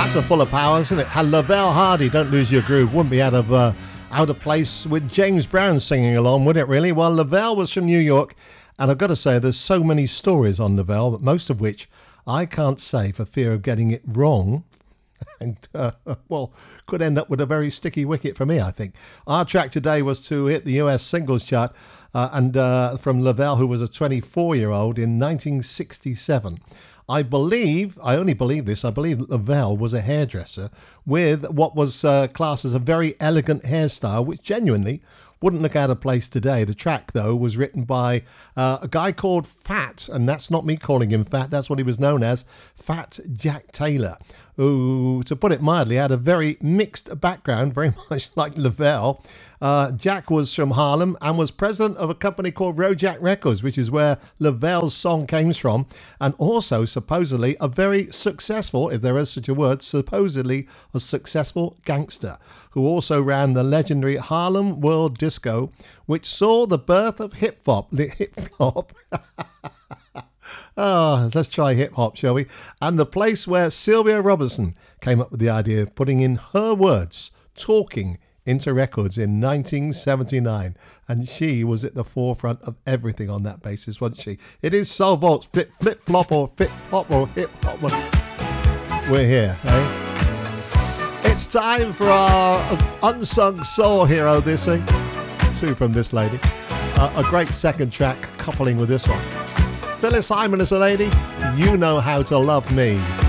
That's a full of power, isn't it? And Lavelle Hardy, Don't Lose Your Groove, wouldn't be out of place with James Brown singing along, would it really? Well, Lavelle was from New York, and I've got to say there's so many stories on Lavelle, but most of which I can't say for fear of getting it wrong. And, well, could end up with a very sticky wicket for me, I think. Our track today was to hit the US singles chart, and from Lavelle, who was a 24-year-old in 1967. I only believe this, I believe that Lavelle was a hairdresser with what was classed as a very elegant hairstyle, which genuinely wouldn't look out of place today. The track, though, was written by a guy called Fat, and that's not me calling him Fat, that's what he was known as, Fat Jack Taylor, who, to put it mildly, had a very mixed background, very much like Lavelle. Jack was from Harlem and was president of a company called Rojack Records, which is where Lavelle's song came from, and also supposedly a very successful, if there is such a word, supposedly a successful gangster, who also ran the legendary Harlem World Disco, which saw the birth of hip-hop. Oh, let's try hip-hop, shall we? And the place where Sylvia Robinson came up with the idea of putting in her words, talking into records in 1979, and she was at the forefront of everything on that basis, wasn't she? It is Soul Vault's flip-flop or hip-hop or hip-hop. We're here, eh? It's time for our unsung soul hero this week. Two from this lady. A great second track coupling with this one. Phyllis Hyman is a lady. You Know How to Love Me.